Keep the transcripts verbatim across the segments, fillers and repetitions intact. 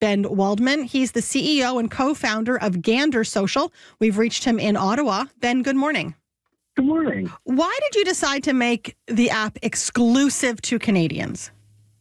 Ben Waldman. He's the C E O and co-founder of Gander Social. We've reached him in Ottawa. Ben, good morning. Good morning. Why did you decide to make the app exclusive to Canadians?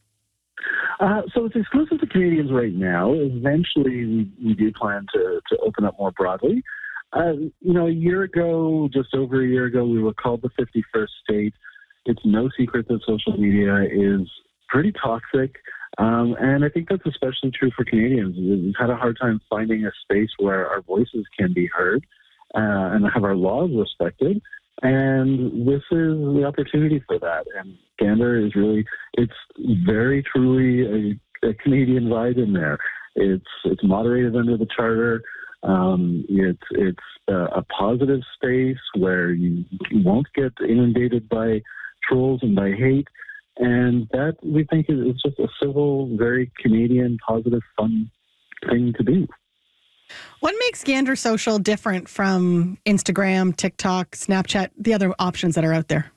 Uh, so it's exclusive to Canadians right now. Eventually, we, we do plan to, to open up more broadly. Uh, you know, a year ago, just over a year ago, we were called the fifty-first state. It's no secret that social media is pretty toxic. Um, and I think that's especially true for Canadians. We've had a hard time finding a space where our voices can be heard uh, and have our laws respected. And this is the opportunity for that. And Gander is really, it's very truly a, a Canadian vibe in there. It's it's moderated under the charter. Um, it's it's a, a positive space where you, you won't get inundated by trolls and by hate. And that, we think, is, is just a civil, very Canadian, positive, fun thing to do. What makes Gander Social different from Instagram, TikTok, Snapchat, the other options that are out there?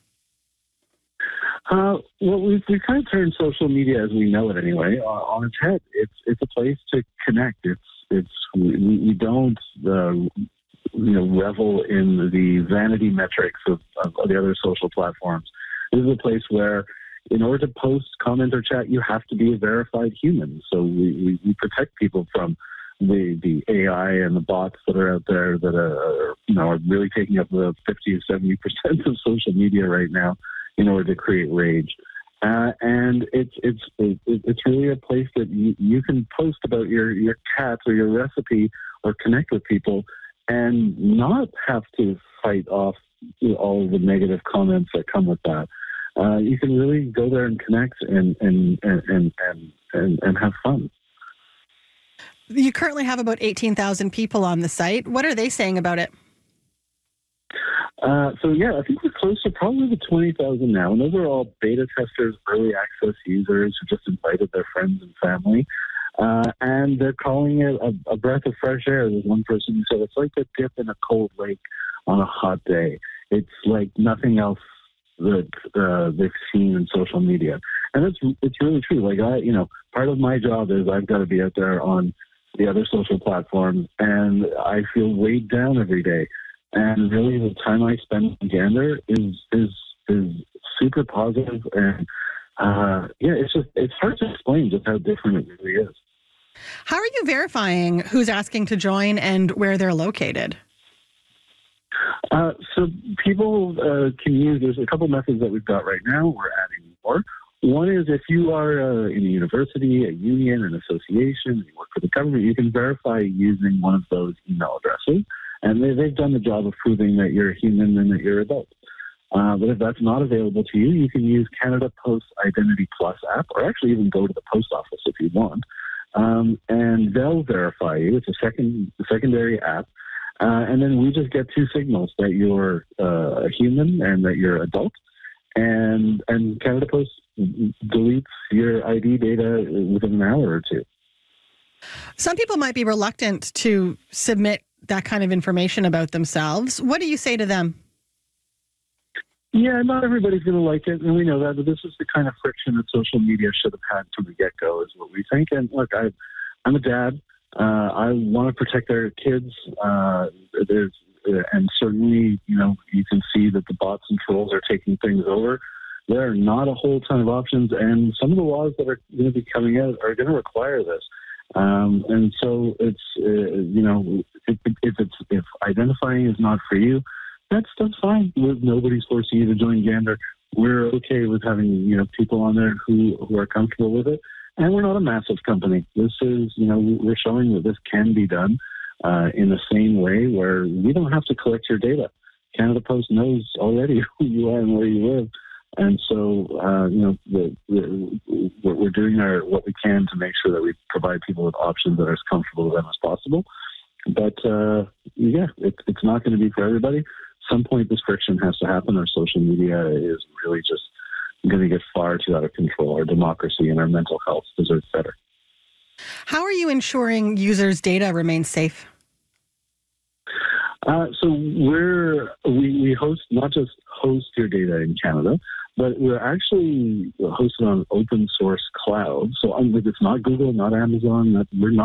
Uh, well, we've, we've kind of turned social media, as we know it anyway, uh, on its head. It's it's a place to connect. It's it's we, we don't uh, you know revel in the vanity metrics of, of the other social platforms. This is a place where, in order to post, comment, or chat, you have to be a verified human. So we, we, we protect people from the the A I and the bots that are out there that are, you know, are really taking up the fifty or seventy percent of social media right now in order to create rage. Uh, and it's it's it, it's really a place that you, you can post about your, your cats or your recipe or connect with people and not have to fight off, you know, all of the negative comments that come with that. Uh, you can really go there and connect and and and and and, and, and have fun. You currently have about eighteen thousand people on the site. What are they saying about it? Uh, so, yeah, I think we're close to probably the twenty thousand now. And those are all beta testers, early access users who just invited their friends and family. Uh, and they're calling it a, a breath of fresh air. There's one person who said it's like a dip in a cold lake on a hot day. It's like nothing else that uh, they've seen in social media. And it's, it's really true. Like, I, you know, part of my job is I've got to be out there on the other social platforms, and I feel weighed down every day. And really, the time I spend on Gander is is is super positive, and uh, yeah, it's just it's hard to explain just how different it really is. How are you verifying who's asking to join and where they're located? Uh, so people uh, can use. There's a couple methods that we've got right now. We're adding more. One is if you are uh, in a university, a union, an association, you work for the government, you can verify using one of those email addresses. And they, they've done the job of proving that you're a human and that you're adult. Uh, but if that's not available to you, you can use Canada Post Identity Plus app, or actually even go to the post office if you want. Um, and they'll verify you. It's a second a secondary app. Uh, and then we just get two signals that you're uh, a human and that you're adult. And and Canada Post deletes your I D data within an hour or two. Some people might be reluctant to submit that kind of information about themselves. What do you say to them? Yeah, not everybody's going to like it, and we know that, but this is the kind of friction that social media should have had from the get-go, is what we think. And look, I, I'm a dad. Uh, I want to protect our kids. Uh, there's, and certainly, you know, you can see that the bots and trolls are taking things over. There are not a whole ton of options, and some of the laws that are going to be coming out are going to require this. Um, and so it's, uh, you know, if, if it's if identifying is not for you, that's that's fine. Nobody's forcing you to join Gander. We're okay with having, you know, people on there who, who are comfortable with it. And we're not a massive company. This is, you know, we're showing that this can be done uh, in the same way where we don't have to collect your data. Canada Post knows already who you are and where you live. And so, uh, you know, the, the, we're doing our what we can to make sure that we provide people with options that are as comfortable with them as possible. But, uh, yeah, it, it's not going to be for everybody. At some point, this friction has to happen. Our social media is really just going to get far too out of control. Our democracy and our mental health deserves better. How are you ensuring users' data remains safe? Uh, so we're we, we host not just host your data in Canada, but we're actually hosted on open source cloud. So um, it's not Google, not Amazon, not, we're not